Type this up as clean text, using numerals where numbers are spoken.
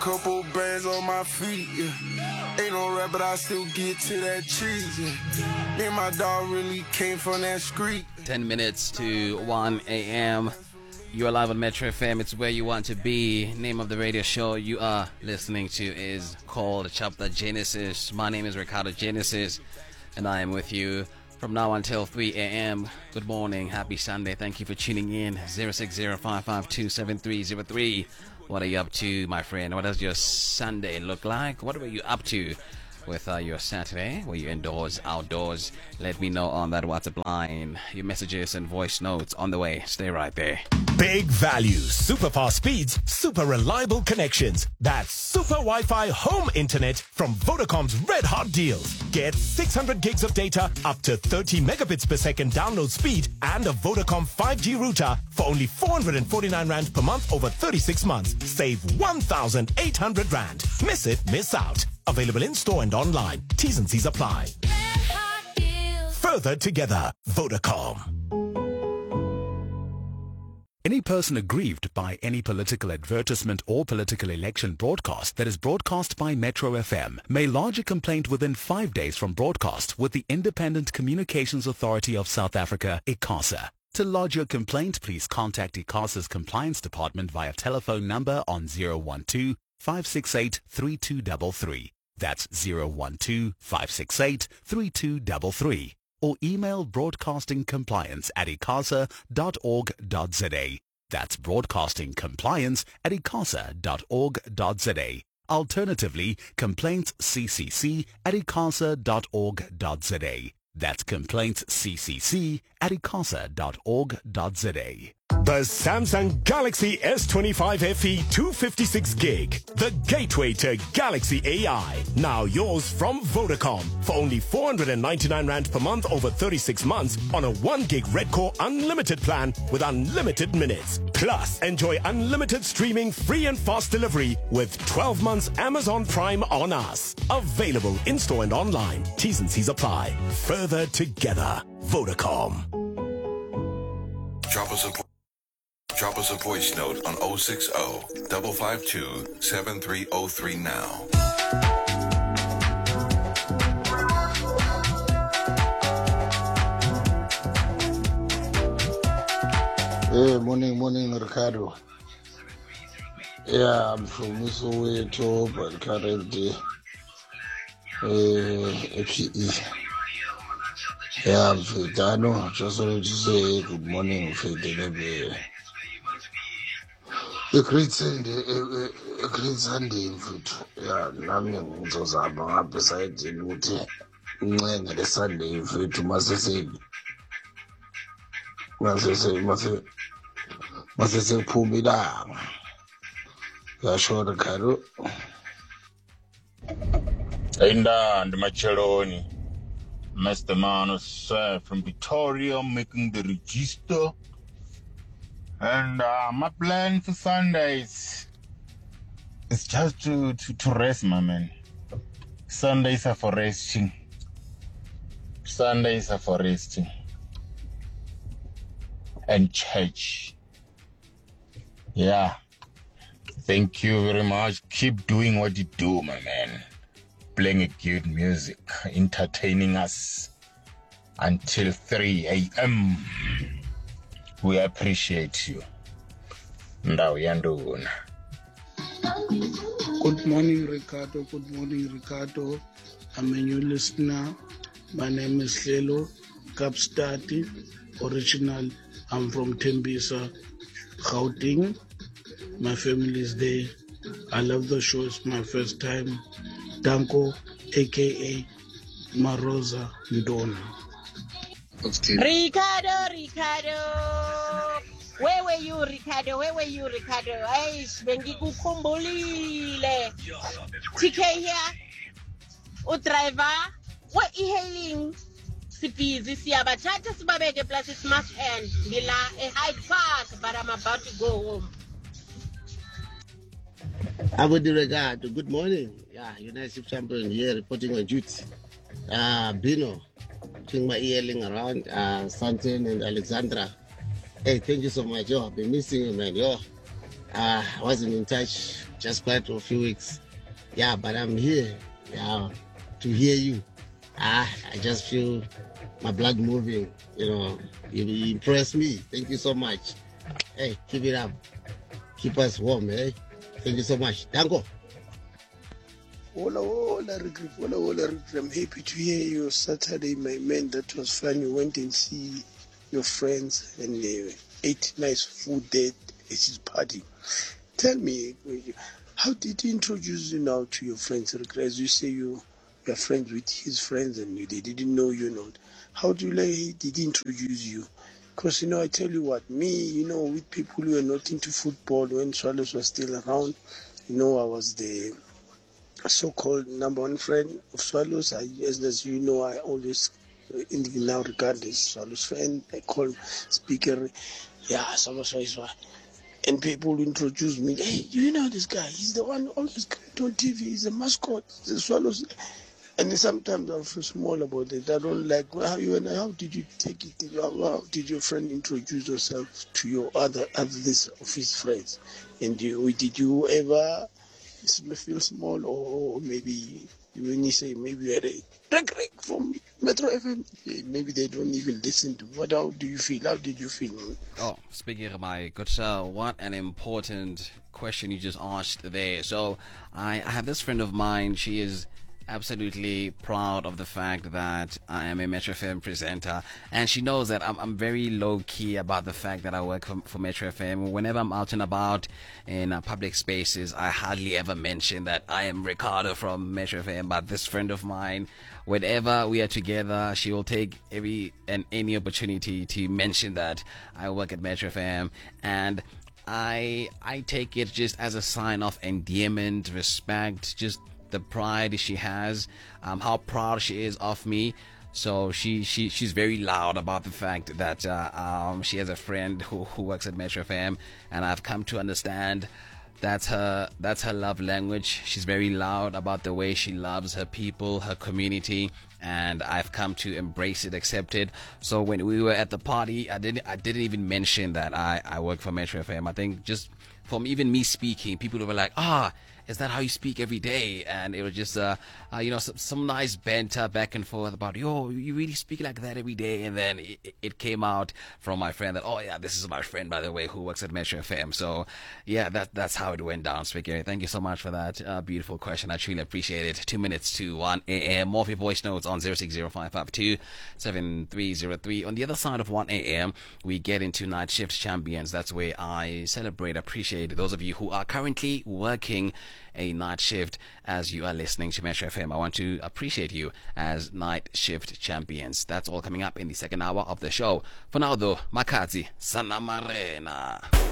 couple bands on my feet, yeah. Ain't no rap, but I still get to that cheese, yeah. Me and my dog really came from that street. 10 minutes to 1 a.m. You are live on Metro FM. It's where you want to be. Name of the radio show you are listening to is called Chapter Genesis. My name is Ricardo Genesis, and I am with you from now until 3 a.m. Good morning. Happy Sunday. Thank you for tuning in. 060-552-7303. What are you up to, my friend? What does your Sunday look like? What were you up to with your Saturday? Were you indoors, outdoors? Let me know on that WhatsApp line. Your messages and voice notes on the way. Stay right there. Big value, super fast speeds, super reliable connections. That's Super Wi-Fi home internet from Vodacom's Red Hot Deals. Get 600 gigs of data, up to 30 megabits per second download speed, and a Vodacom 5G router for only 449 Rand per month over 36 months. Save 1,800 Rand. Miss it, miss out. Available in store and online. T's and C's apply. Further together, Vodacom. Any person aggrieved by any political advertisement or political election broadcast that is broadcast by Metro FM may lodge a complaint within 5 days from broadcast with the Independent Communications Authority of South Africa, ICASA. To lodge your complaint, please contact ICASA's Compliance Department via telephone number on 012-568-3233. That's 012-568-3233. Or email broadcastingcompliance@icasa.org.za. That's broadcastingcompliance@icasa.org.za. Alternatively, complaintsccc@icasa.org.za. That's complaintsccc@icasa.org.za. The Samsung Galaxy S25 FE 256 gig. The gateway to Galaxy AI. Now yours from Vodacom for only 499 Rand per month over 36 months on a 1 gig Red Core unlimited plan with unlimited minutes. Plus, enjoy unlimited streaming, free and fast delivery with 12 months Amazon Prime on us. Available in-store and online. T's and C's apply. Further together, Vodacom. Drop us a voice note on 060-552-7303 now. Hey, morning, Ricardo. Yeah, I'm from Soweto, but currently FCE. Yeah, I'm Fedano. Just wanted to say good morning, Fedano. A great Sunday, mfuthu. Yeah, nami ngizozama ngapha esayidini ukuthi incenga leSunday mfuthu masese kuphuma ilanga. Yasho Ricardo. Ndandi Macheloni. Mr. Manus from Victoria, making the register. And my plan for Sundays is just to rest, my man. Sundays are for resting. And church. Yeah. Thank you very much. Keep doing what you do, my man. Playing a good music, entertaining us until 3 a.m. We appreciate you. Ndawo yanduna. Good morning, Ricardo. I'm a new listener. My name is Lelo Kapstati. Original. I'm from Tembisa, Gauteng. My family is there. I love the show. It's my first time. Danko, a.k.a. Marosa Ndona. Ricardo. Where were you, Ricardo? Aish, bengikukhumbulile. TK here. Udriver, what e-hailing? Sibizi siyabathatha sibabeke plus smash end. Ngila a Hyde Park, but I'm about to go home. Abudi Ricardo, good morning. Yeah, United Champion here reporting on duty. Bino, doing my earling around Santin and Alexandra. Hey, thank you so much. Yo, I've been missing you, man. Yo, I wasn't in touch just quite a few weeks. Yeah, but I'm here. Yeah, to hear you. I just feel my blood moving. You know, you impress me. Thank you so much. Hey, keep it up. Keep us warm, eh? Thank you so much. Danko. Hola, hola, Rick. Hola, hola, Rick. I'm happy to hear you Saturday, my man. That was fun. You went and see your friends and ate nice food there at his party. Tell me, how did he introduce you now to your friends, Rick? As you say, you are friends with his friends and they didn't know you not. How did he introduce you? Because, I tell you what, me, with people who are not into football, when Swallows was still around, I was the so-called number one friend of Swallows. As you know, I always, now regard as Swallows friend. I call speaker, and people introduce me, hey, you know this guy? He's the one always coming on TV. He's a mascot. He's the Swallows. And sometimes I feel small about it. I don't like, how did you take it? How did your friend introduce yourself to your others of his friends? And did you ever feel small, or maybe when you say maybe you had a Rick from Metro FM, maybe they don't even listen to what? How do you feel? How did you feel? Oh, speaking of my good sir, what an important question you just asked there. So I have this friend of mine. She is absolutely proud of the fact that I am a Metro FM presenter, and she knows that I'm very low-key about the fact that I work for Metro FM. Whenever I'm out and about in public spaces, I hardly ever mention that I am Ricardo from Metro FM. But this friend of mine, whenever we are together, she will take any opportunity to mention that I work at Metro FM, and I take it just as a sign of endearment, respect, just the pride she has, how proud she is of me. So she's very loud about the fact that she has a friend who works at Metro FM, and I've come to understand that's her love language. She's very loud about the way she loves her people, her community, and I've come to embrace it, accept it. So when we were at the party, I didn't even mention that I work for Metro FM. I think just from even me speaking, people were like, is that how you speak every day? And it was just, some nice banter back and forth about, yo, you really speak like that every day? And then it came out from my friend that, oh yeah, this is my friend, by the way, who works at Metro FM. So yeah, that's how it went down, Speaker. Thank you so much for that beautiful question. I truly appreciate it. 2 minutes to 1 a.m. More of your voice notes on 0605527303. On the other side of 1 a.m., we get into Night Shift Champions. That's where I celebrate, appreciate those of you who are currently working a night shift as you are listening to Metro FM. I want to appreciate you as Night Shift Champions. That's all coming up in the second hour of the show. For now though, Makazi Sanamarena.